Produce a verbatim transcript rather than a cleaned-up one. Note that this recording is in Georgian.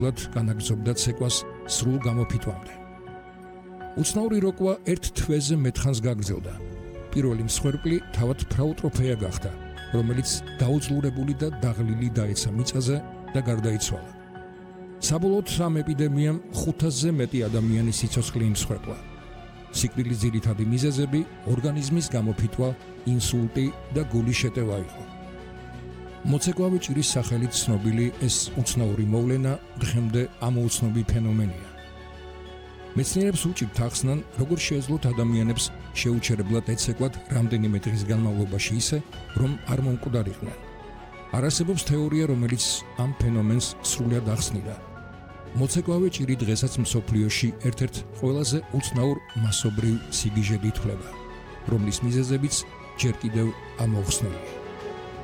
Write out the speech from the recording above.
განაგრძობდა ცეკვას სრულ გამოფიტვამდე. უცნაური როკვა ერთ თვეზე მეთხანს გაგრძელდა. პირველი მსხვერპლი თავად ფრაუ ტროფეა გახდა, რომელიც დაუძლურებული და დაღლილი დაეცა მიწაზე და გარდაიცვალა. საბოლოოდ ამ ეპიდემიამ ხუთასზე მეტი ადამიანის სიცოცხლე იმსხვერპლა. სიკვდილის ძირითადი მიზეზები ორგანიზმის გამოფიტვა, ინსულტი და გულის შეტევა იყო. მოცეკვავი ჭირის სახელით ცნობილი ეს უცნაური მოვლენა დღემდე ამოუცნობი ფენომენია. მეცნიერებს უჭირთ ახსნან, როგორ შეეძლოთ ადამიანებს შეუჩერებლად ეცეკვათ რამდენიმე დღის განმავლობაში ისე, რომ არ მომკვდარიყვნენ. არასებობს თეორია, რომელიც ამ ფენომენს სრულად ახსნიდა. მოცეკვავი ჭირი დღესაც მსოფლიოში ერთ-ერთ ყველაზე უცნაურ მასობრივ სიგიჟედ ითვლება, რომლის მიზეზებიც ჯერ კიდევ ამოხსნელია.